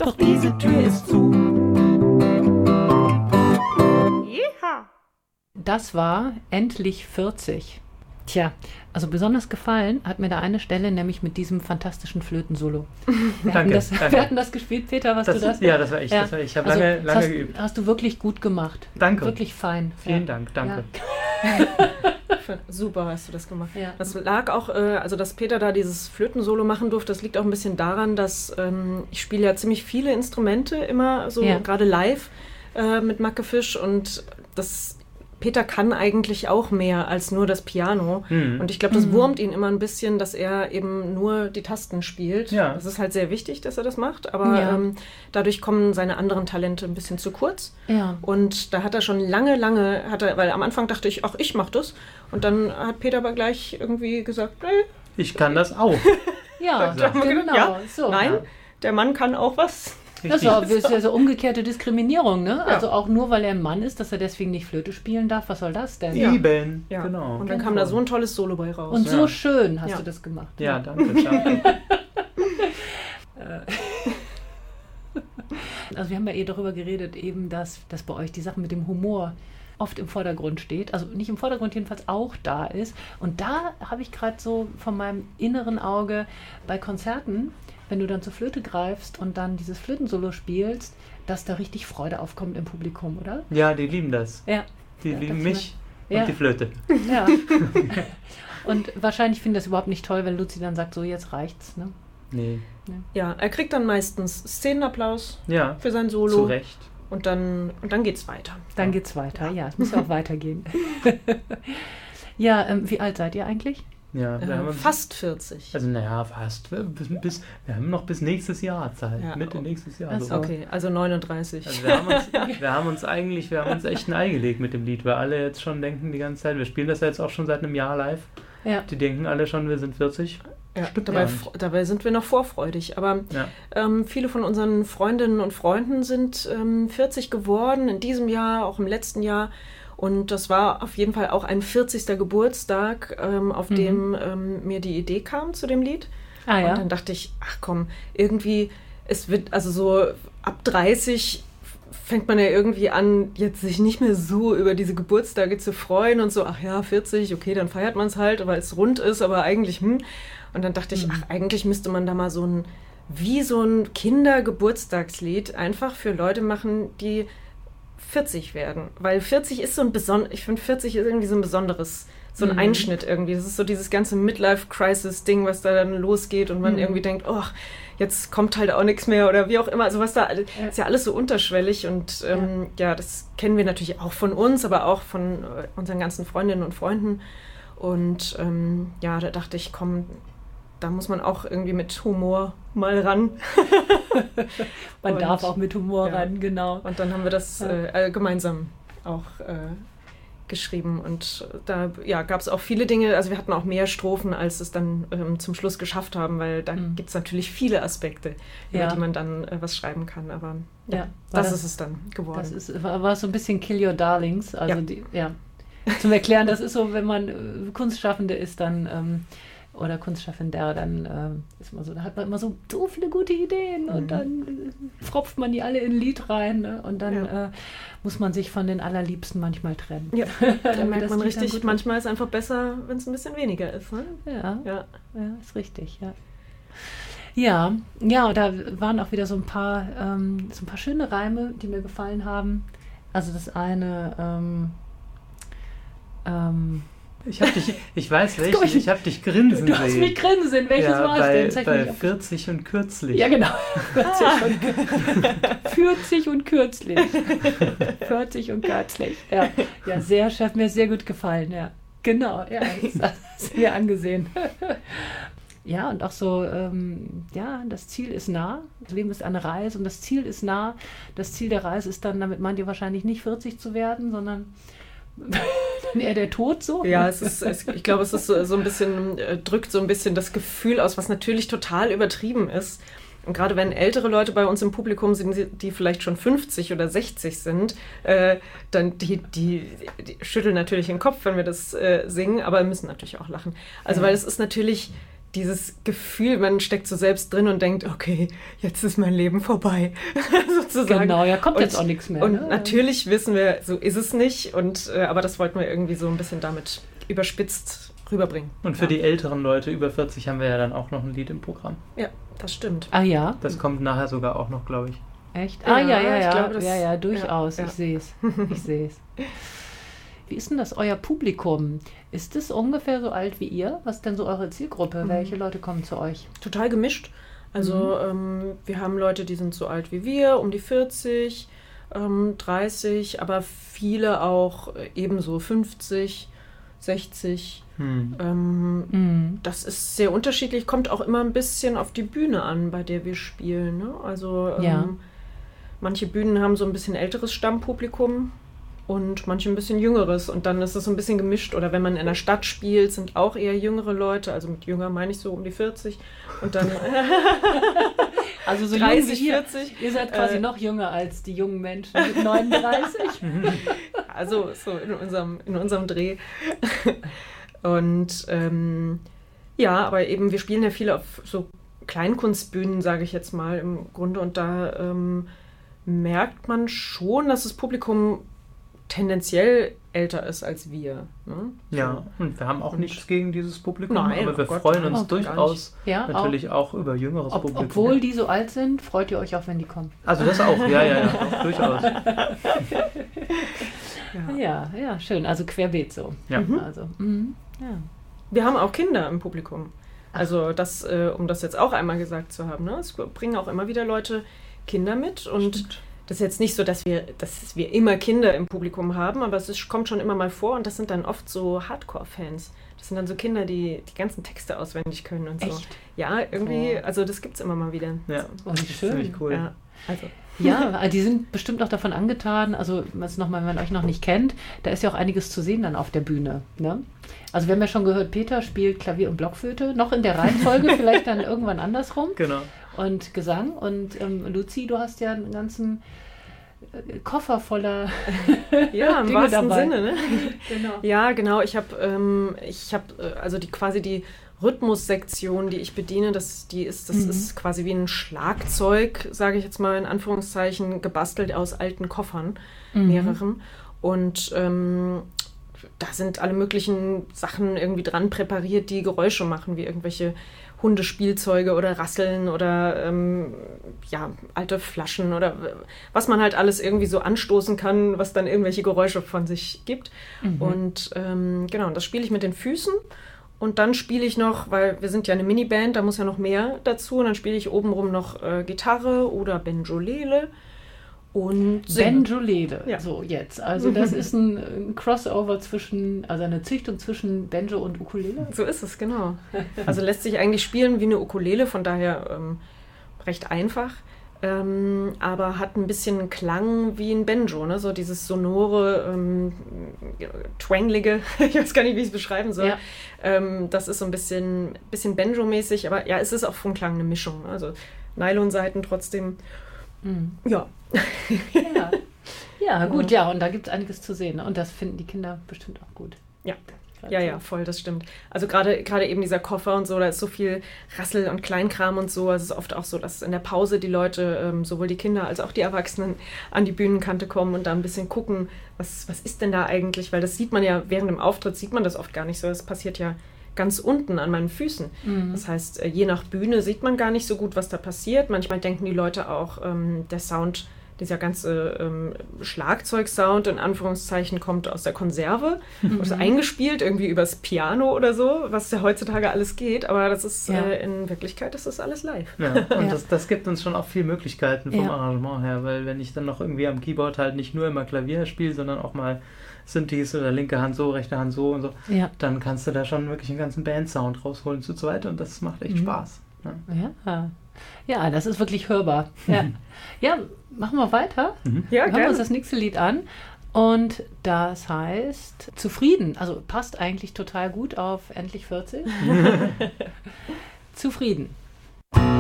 doch diese Tür ist zu. Jeha. Das war Endlich 40. Tja, also besonders gefallen hat mir da eine Stelle, nämlich mit diesem fantastischen Flötensolo. Wir hatten das gespielt, Peter, du das? Ja, das war ich. Ja. Ich habe lange geübt. Hast du wirklich gut gemacht. Danke. Wirklich fein. Vielen Dank, danke. Ja. Super hast du das gemacht. Ja. Das lag auch, also dass Peter da dieses Flötensolo machen durfte, das liegt auch ein bisschen daran, dass ich spiele ja ziemlich viele Instrumente immer, so gerade live mit Macke Fisch, und Peter kann eigentlich auch mehr als nur das Piano. Und ich glaube, das wurmt ihn immer ein bisschen, dass er eben nur die Tasten spielt. Ja. Das ist halt sehr wichtig, dass er das macht, aber dadurch kommen seine anderen Talente ein bisschen zu kurz. Ja. Und da hat er schon lange, weil am Anfang dachte ich, ach, ich mach das. Und dann hat Peter aber gleich irgendwie gesagt, nee. Ich kann das auch. Ja, genau. Ja, so. Nein, der Mann kann auch was. Das ist ja so umgekehrte Diskriminierung, ne? Ja. Also auch nur, weil er ein Mann ist, dass er deswegen nicht Flöte spielen darf. Was soll das denn? Ja. Eben, ja. Genau. Und dann kam da so ein tolles Solo bei raus. Und so schön hast du das gemacht. Ja, danke. Also wir haben ja darüber geredet, eben, dass bei euch die Sache mit dem Humor oft im Vordergrund steht. Also nicht im Vordergrund, jedenfalls auch da ist. Und da habe ich gerade so von meinem inneren Auge bei Konzerten, wenn du dann zur Flöte greifst und dann dieses Flötensolo spielst, dass da richtig Freude aufkommt im Publikum, oder? Ja, die lieben das. Ja. Die lieben mich und die Flöte. Ja. Und wahrscheinlich finden das überhaupt nicht toll, wenn Luzi dann sagt, so jetzt reicht's, ne? Nee. Ja, er kriegt dann meistens Szenenapplaus für sein Solo. Zu Recht. Und dann geht's weiter. Dann geht's weiter, ja. Es muss ja auch weitergehen. Ja, wie alt seid ihr eigentlich? Ja, wir haben fast 40. Also naja, fast. Wir haben noch bis nächstes Jahr Zeit. Ja. Mitte nächstes Jahr. So. Okay, also 39. Also wir haben uns echt ein Ei gelegt mit dem Lied, weil alle jetzt schon denken die ganze Zeit, wir spielen das ja jetzt auch schon seit einem Jahr live. Ja. Die denken alle schon, wir sind 40. Ja, dabei sind wir noch vorfreudig. Aber viele von unseren Freundinnen und Freunden sind 40 geworden, in diesem Jahr, auch im letzten Jahr. Und das war auf jeden Fall auch ein 40. Geburtstag, auf dem mir die Idee kam zu dem Lied. Ah, ja. Und dann dachte ich, ach komm, irgendwie, es wird, also so ab 30 fängt man ja irgendwie an, jetzt sich nicht mehr so über diese Geburtstage zu freuen und so, ach ja, 40, okay, dann feiert man es halt, weil es rund ist, aber eigentlich, Und dann dachte ich, ach, eigentlich müsste man da mal so ein Kindergeburtstagslied einfach für Leute machen, die 40 werden. Weil 40 ist ich finde 40 ist irgendwie so ein besonderes, so ein Einschnitt irgendwie. Das ist so dieses ganze Midlife-Crisis-Ding, was da dann losgeht und man irgendwie denkt, oh, jetzt kommt halt auch nichts mehr oder wie auch immer. Also was da, ist ja alles so unterschwellig und das kennen wir natürlich auch von uns, aber auch von unseren ganzen Freundinnen und Freunden. Und da dachte ich, komm, da muss man auch irgendwie mit Humor mal ran. Man darf auch mit Humor ran, genau. Und dann haben wir das gemeinsam auch geschrieben. Und da gab es auch viele Dinge, also wir hatten auch mehr Strophen, als es dann zum Schluss geschafft haben, weil da gibt es natürlich viele Aspekte, über die man dann was schreiben kann. Aber das ist es dann geworden. War so ein bisschen Kill Your Darlings. Also zum Erklären, das ist so, wenn man Kunstschaffende ist, dann oder Kunstschaffender, dann ist man so, da hat man immer so viele gute Ideen und dann fropft man die alle in ein Lied rein, ne? Und dann muss man sich von den Allerliebsten manchmal trennen. Ja, dann merkt man richtig, manchmal ist es einfach besser, wenn es ein bisschen weniger ist. Ne? Ja, ist richtig, ja. Ja, da waren auch wieder so ein paar schöne Reime, die mir gefallen haben. Also das eine, ich weiß welches, ich habe dich grinsen sehen. Du hast mich grinsen sehen, welches war es denn? Bei 40 und kürzlich. Ja, genau. 40 und kürzlich. 40 und kürzlich. Ja, sehr, hat mir sehr gut gefallen, ja. Genau, ja, das hast du mir angesehen. Ja, und auch so, das Ziel ist nah. Das Leben ist eine Reise und das Ziel ist nah. Das Ziel der Reise ist dann, damit meint ihr wahrscheinlich nicht 40 zu werden, sondern eher der Tod so? Ja, ich glaube, es ist so ein bisschen, drückt so ein bisschen das Gefühl aus, was natürlich total übertrieben ist. Und gerade wenn ältere Leute bei uns im Publikum sind, die vielleicht schon 50 oder 60 sind, dann die schütteln natürlich den Kopf, wenn wir das singen, aber müssen natürlich auch lachen. Also weil es ist natürlich dieses Gefühl, man steckt so selbst drin und denkt, okay, jetzt ist mein Leben vorbei, sozusagen. Genau, ja, kommt jetzt auch nichts mehr. Und natürlich wissen wir, so ist es nicht, aber das wollten wir irgendwie so ein bisschen damit überspitzt rüberbringen. Und für die älteren Leute über 40 haben wir ja dann auch noch ein Lied im Programm. Ja, das stimmt. Ah ja? Das kommt nachher sogar auch noch, glaube ich. Echt? Ja, Ich glaube, das, ja, durchaus. Ja. Ich sehe es. Wie ist denn das, euer Publikum? Ist es ungefähr so alt wie ihr? Was ist denn so eure Zielgruppe? Welche Leute kommen zu euch? Total gemischt. Also wir haben Leute, die sind so alt wie wir, um die 40, 30, aber viele auch ebenso 50, 60. Das ist sehr unterschiedlich, kommt auch immer ein bisschen auf die Bühne an, bei der wir spielen. Ne? Also manche Bühnen haben so ein bisschen älteres Stammpublikum und manche ein bisschen jüngeres. Und dann ist es so ein bisschen gemischt. Oder wenn man in der Stadt spielt, sind auch eher jüngere Leute. Also mit jünger meine ich so um die 40. Und dann also so 30, jung wie 40. Ihr seid quasi noch jünger als die jungen Menschen mit 39. Also so in unserem Dreh. Und aber eben, wir spielen ja viele auf so Kleinkunstbühnen, sage ich jetzt mal im Grunde. Und da merkt man schon, dass das Publikum tendenziell älter ist als wir. Ne? Ja, und wir haben auch nichts gegen dieses Publikum, Nein, aber wir Gott, freuen nein, uns durchaus natürlich auch über jüngeres Publikum. Obwohl die so alt sind, freut ihr euch auch, wenn die kommen. Also das auch, ja, auch durchaus. Ja, schön. Also querbeet so. Ja. Also, Wir haben auch Kinder im Publikum. Also das, um das jetzt auch einmal gesagt zu haben. Ne? Es bringen auch immer wieder Leute Kinder mit und Stimmt. das ist jetzt nicht so, dass wir immer Kinder im Publikum haben, aber kommt schon immer mal vor und das sind dann oft so Hardcore-Fans. Das sind dann so Kinder, die die ganzen Texte auswendig können und so. Echt? Ja, irgendwie, also das gibt's immer mal wieder. Ja, Oh, wie das ist schön. ziemlich cool. Ja, also. Ja, die sind bestimmt noch davon angetan, also wenn man euch noch nicht kennt, da ist ja auch einiges zu sehen dann auf der Bühne. Ne? Also wir haben ja schon gehört, Peter spielt Klavier und Blockflöte, noch in der Reihenfolge, vielleicht dann irgendwann andersrum. Genau. Und Gesang. Und Luzi, du hast ja einen ganzen Koffer voller Ja, im Dinge wahrsten dabei. Sinne, ne? Genau. Ja, genau. Ich habe also quasi die Rhythmussektion, die ich bediene, das ist quasi wie ein Schlagzeug, sage ich jetzt mal in Anführungszeichen, gebastelt aus alten Koffern, mehreren. Und da sind alle möglichen Sachen irgendwie dran präpariert, die Geräusche machen, wie irgendwelche Hundespielzeuge oder Rasseln oder alte Flaschen oder was man halt alles irgendwie so anstoßen kann, was dann irgendwelche Geräusche von sich gibt. Und genau, und das spiele ich mit den Füßen. Und dann spiele ich noch, weil wir sind ja eine Miniband, da muss ja noch mehr dazu. Und dann spiele ich obenrum noch Gitarre oder Banjolele. Und Banjolele, Ja. so jetzt. Also das ist ein Crossover also eine Züchtung zwischen Banjo und Ukulele. So ist es, genau. Also lässt sich eigentlich spielen wie eine Ukulele, von daher recht einfach. Aber hat ein bisschen Klang wie ein Banjo, ne? So dieses sonore, twanglige, ich weiß gar nicht, wie ich es beschreiben soll. Ja. Das ist so ein bisschen Banjo-mäßig, aber ja, es ist auch vom Klang eine Mischung. Also Nylonsaiten trotzdem, ja. Ja, gut, ja, und da gibt es einiges zu sehen. Ne? Und das finden die Kinder bestimmt auch gut. Ja, voll, das stimmt. Also gerade eben dieser Koffer und so, da ist so viel Rassel und Kleinkram und so. Also es ist oft auch so, dass in der Pause die Leute, sowohl die Kinder als auch die Erwachsenen, an die Bühnenkante kommen und da ein bisschen gucken, was ist denn da eigentlich? Weil das sieht man ja, während dem Auftritt sieht man das oft gar nicht so. Das passiert ja ganz unten an meinen Füßen. Das heißt, je nach Bühne sieht man gar nicht so gut, was da passiert. Manchmal denken die Leute auch, der Sound, dieser ganze Schlagzeugsound in Anführungszeichen kommt aus der Konserve, ist eingespielt irgendwie übers Piano oder so, was ja heutzutage alles geht, aber das ist in Wirklichkeit ist das alles live. Ja, und das gibt uns schon auch viel Möglichkeiten vom Arrangement her, weil wenn ich dann noch irgendwie am Keyboard halt nicht nur immer Klavier spiele, sondern auch mal Synthes oder linke Hand so, rechte Hand so und so, dann kannst du da schon wirklich einen ganzen Bandsound rausholen zu zweit und das macht echt Spaß. Ja, das ist wirklich hörbar. Ja, machen wir weiter. Ja, Hören wir uns das nächste Lied an. Und das heißt Zufrieden. Also passt eigentlich total gut auf Endlich 40. Zufrieden.